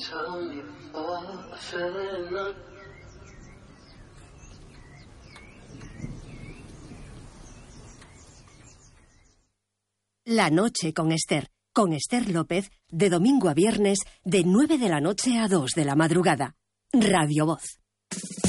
La noche con Esther López, de domingo a viernes, de 9 de la noche a 2 de la madrugada. Radio Voz.